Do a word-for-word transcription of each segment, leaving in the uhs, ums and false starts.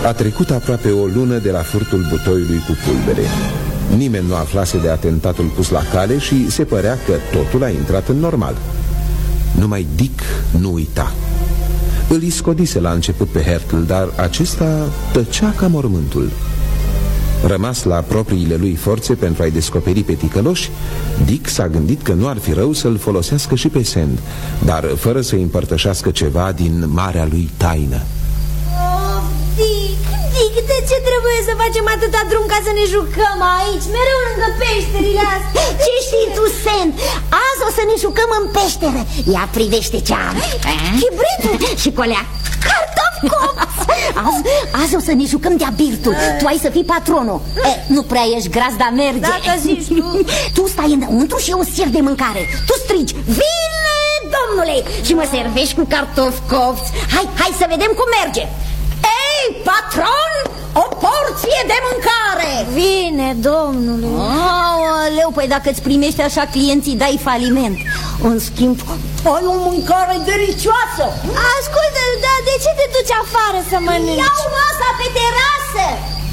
A trecut aproape o lună de la furtul butoiului cu pulbere. Nimeni nu aflase de atentatul pus la cale și se părea că totul a intrat în normal. Numai Dick nu uita. Îl iscodise la început pe Hertel, dar acesta tăcea ca mormântul. Rămas la propriile lui forțe pentru a-i descoperi pe ticăloși, Dick s-a gândit că nu ar fi rău să-l folosească și pe Sand, dar fără să împărtășească ceva din marea lui taină. Oh, Dick, Dick, de ce trebuie să facem atâta drum ca să ne jucăm aici, mereu lângă peșterile astea? Ce știi tu, Sand? Azi o să ne jucăm în peșteră. Ia privește ce am. Chibritul și colea cartofi copți. Azi, azi o să ne jucăm de-a birtul. Tu ai să fii patronul. E, nu prea ești gras, dar merge. Dacă zici tu. Tu stai înăuntru și eu sir de mâncare. Tu strigi, vine, domnule, și mă servești cu cartofi copți. Hai, hai să vedem cum merge. Ei, patron, o porție de mâncare. Vine, domnule. Aoleu, păi dacă îți primești așa clienții, dai faliment. În schimb, ai o mâncare delicioasă. Ascultă, dar de ce te duci afară să mănânci? Iau masa pe terasă.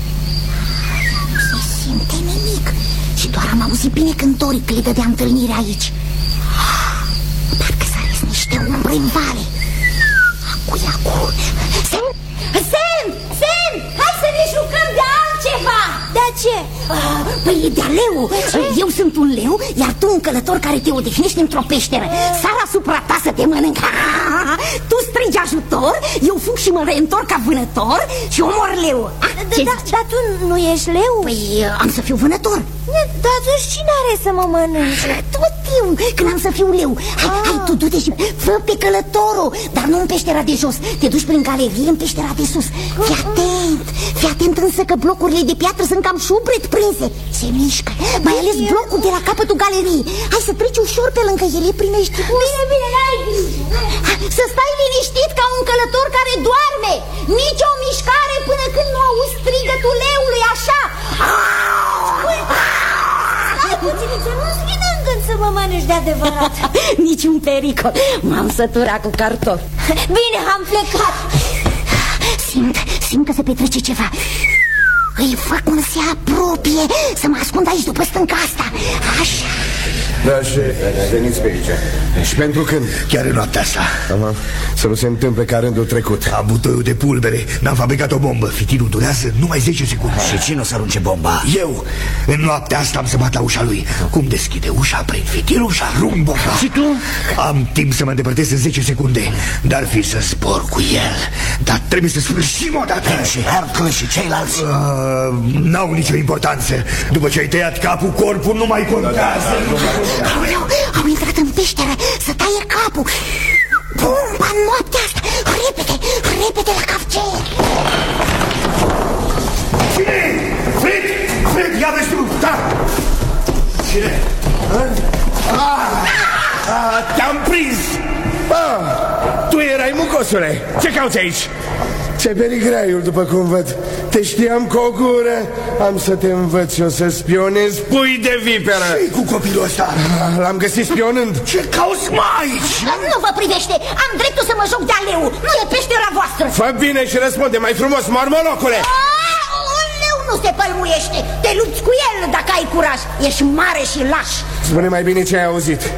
Nu se simte nimic. Și doar am auzit bine cântorii că le dădea întâlnire aici. Parcă s-a ales niște umbre în vale. Acu, acu. Sam, Sam, Sam, hai să ne jucăm de altceva. De ce? Uh, păi e de-a leu. Eu sunt un leu, iar tu un călător care te odihnești într-o peșteră. Sar asupra ta să te mănânc. Tu strigi ajutor, eu fug și mă reîntorc ca vânător și omor leu. Dar tu nu ești leu? Păi am să fiu vânător. Dar atunci cine are să mă mănânci? Tot eu, când am să fiu leu. Hai, ah. hai, tu du-te și fă pe călătorul. Dar nu în peștera de jos. Te duci prin galerie în peștera de sus. Fii atent, fii atent însă că blocurile de piatră sunt cam șubret prinse. Se mișcă, mai ales blocul de la capătul galeriei. Hai să treci ușor pe lângă ele, primești. Bine, bine, n-ai grijă. Să stai liniștit ca un călător care doarme. Nici o mișcare până când nu auzi strigătul leului, așa. Stai puțin, să nu-ți vină în gând să mă mănânci de adevărat. Niciun pericol, m-am săturat cu cartofi. Bine, am plecat. Simt, simt că se petrece ceva. Îi fac un se apropie. Să mă ascund aici după stânca asta. Așa. Da, șef, veniți pe aici. Și pentru când? Chiar în noaptea asta. Aha. Să nu se întâmple ca rândul trecut. Am butoiul de pulbere, mi-am fabricat o bombă. Fitilul durează numai zece secunde. Și cine o să arunce bomba? Eu. În noaptea asta am să bat la ușa lui. Cum deschide ușa, prind fitilul și arunc bomba. Și tu? Am timp să mă îndepărtez în zece secunde. Dar fi să spor cu el. Dar trebuie să sfârșim odată. Și Hercule și ceilalți? Uh, N-au nicio importanță. După ce ai tăiat capul, corpul nu mai contează. Aoleu, au intrat în peșteră să taie capul. Bomba în noaptea asta. Repede, repede la cafcee. Cine? Fred? Fred, ia vezi tu. Da. Cine? Ah, ah, te-am prins. Ah, tu erai, mucosule. Ce cauți aici? Ce beligreiul, după cum văd. Te știam cu o gură. Am să te învăț și o să spionezi pui de viperă. Ce-i cu copilul ăsta? L-am găsit spionând. Ce cauți mai aici? Nu vă privește, am dreptul să mă joc de aleu. Nu e peștera voastră. Fă bine și răspunde mai frumos, mormolocule. Aleu nu se pălmuiește. Te lupți cu el dacă ai curaj. Ești mare și laș. Spune mai bine ce ai auzit.